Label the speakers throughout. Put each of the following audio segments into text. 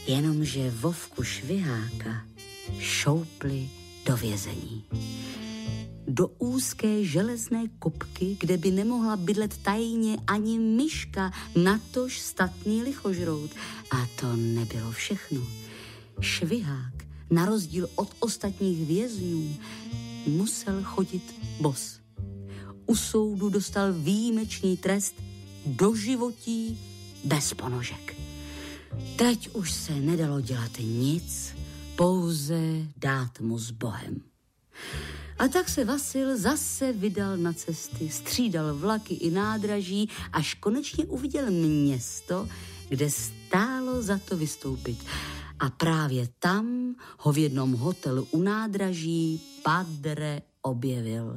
Speaker 1: Jenomže Vovku Šviháka šoupli do vězení. Do úzké železné kopky, kde by nemohla bydlet tajně ani myška, natož statný lichožrout. A to nebylo všechno. Švihák, na rozdíl od ostatních vězňů, musel chodit bos. U soudu dostal výjimečný trest doživotí bez ponožek. Teď už se nedalo dělat nic, pouze dát mu s Bohem. A tak se Vasil zase vydal na cesty, střídal vlaky i nádraží, až konečně uviděl město, kde stálo za to vystoupit. A právě tam ho v jednom hotelu u nádraží Padre objevil.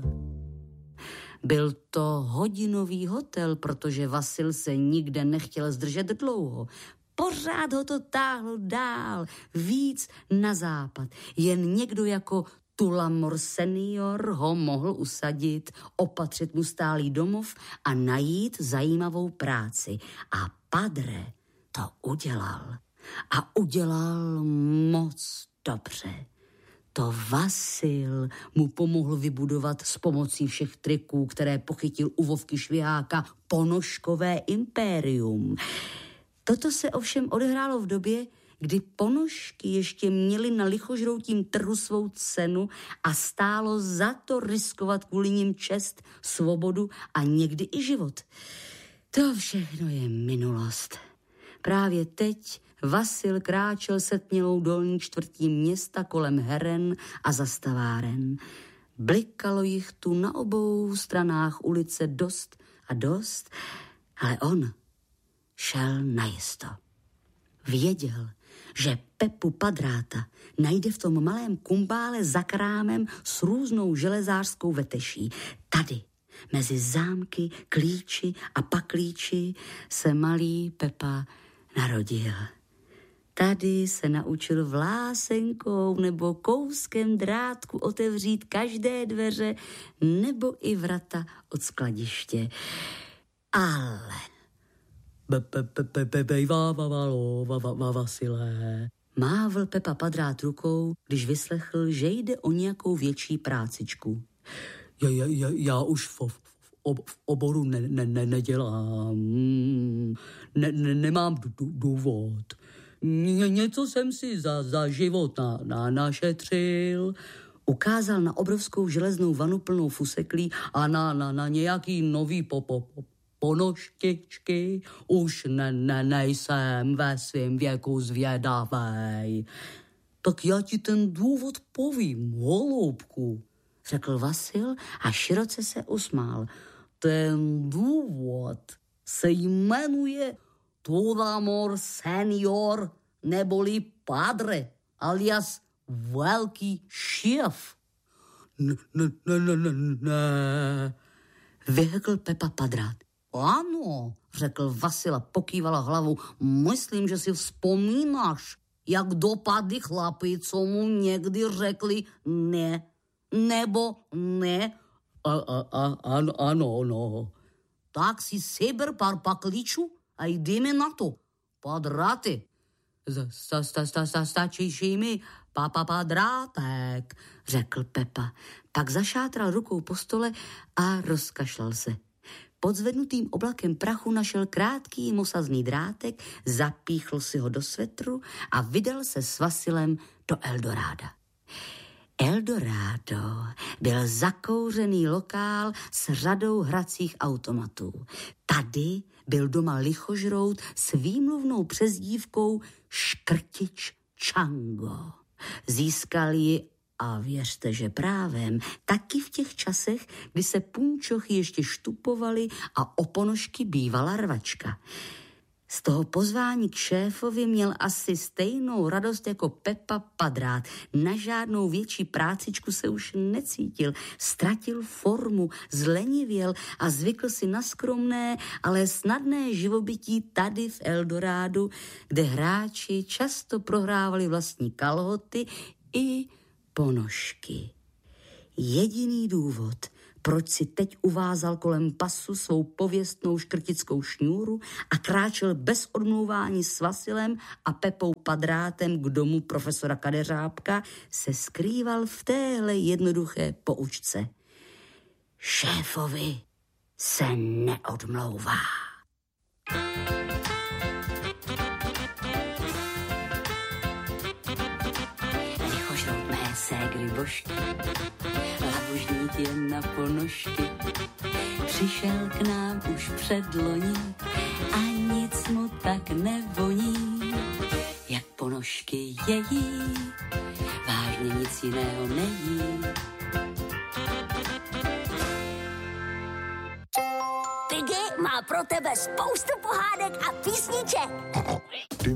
Speaker 1: Byl to hodinový hotel, protože Vasil se nikde nechtěl zdržet dlouho. Pořád ho to táhlo dál, víc na západ. Jen někdo jako Tulamor senior ho mohl usadit, opatřit mu stálý domov a najít zajímavou práci. A Padre to udělal. A udělal moc dobře. To Vasil mu pomohl vybudovat s pomocí všech triků, které pochytil u Vovky Šviháka, ponožkové impérium. Toto se ovšem odehrálo v době, kdy ponožky ještě měly na lichožroutím trhu svou cenu a stálo za to riskovat kvůli nim čest, svobodu a někdy i život. To všechno je minulost. Právě teď Vasil kráčel setmělou dolní čtvrtí města kolem heren a zastaváren. Blikalo jich tu na obou stranách ulice dost a dost, ale on šel najisto. Věděl, že Pepu Padráta najde v tom malém kumbále za krámem s různou železářskou veteší. Tady, mezi zámky, klíči a paklíči, se malý Pepa narodil. Tady se naučil vlásenkou nebo kouskem drátku otevřít každé dveře nebo i vrata od skladiště. Ale Vasile, mávl Pepa Padrát rukou, když vyslechl, že jde o nějakou větší prácičku. Já už v oboru nedělám. Nemám důvod. Něco jsem si za život našetřil. Ukázal na obrovskou železnou vanu plnou fuseklí a na nějaký nový ponožtičky. Už nejsem ve svém věku zvědavej. Tak já ti ten důvod povím, holubku, řekl Vasil a široce se usmál. Ten důvod se jmenuje Tulamor senior neboli Padre, alias velký šéf. Ne, vyhekl Pepa Padrát. Ano, řekl Vasil a pokývala hlavou. Myslím, že si vzpomínáš, jak dopadly chlapi, co mu někdy řekli ne, nebo ne. Ano, no. Tak si seber pár paklíčů a jdeme na to. Padráty. Stačí mi Padrátek, řekl Pepa. Pak zašátral rukou po stole a rozkašlal se. Pod zvednutým oblakem prachu našel krátký mosazný drátek, zapíchl si ho do svetru a vydal se s Vasilem do Eldoráda. Eldorado byl zakouřený lokál s řadou hracích automatů. Tady byl doma lichožrout s výmluvnou přezdívkou Škrtič Čango. Získal ji, a věřte, že právem, taky v těch časech, kdy se punčochy ještě štupovaly a o ponožky bývala rvačka. Z toho pozvání k šéfovi měl asi stejnou radost jako Pepa Padrát. Na žádnou větší prácičku se už necítil. Ztratil formu, zlenivěl a zvykl si na skromné, ale snadné živobytí tady v Eldorádu, kde hráči často prohrávali vlastní kalhoty i ponožky. Jediný důvod, proč si teď uvázal kolem pasu svou pověstnou škrtickou šňůru a kráčel bez odmlouvání s Vasilem a Pepou Padrátem k domu profesora Kadeřábka, se skrýval v téhle jednoduché poučce. Šéfovi se neodmlouvá. Lichožrout mé ségry božky, labužník jen na ponožky, přišel k nám už předloni a nic mu tak nevoní, jak ponožky její, vážně nic jiného nejí.
Speaker 2: Piggy má pro tebe spoustu pohádek a písniček.